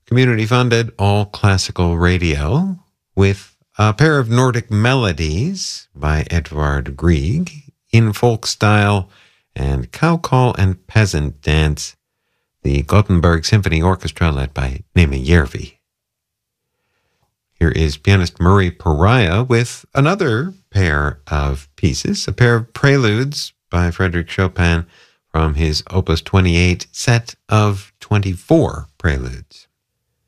community-funded, all-classical radio with a pair of Nordic melodies by Edvard Grieg in folk style and cow call and peasant dance, the Gothenburg Symphony Orchestra led by Nemi Järvi. Here is pianist Murray Pariah with another pair of pieces, a pair of preludes by Frédéric Chopin from his Opus 28 set of 24 preludes.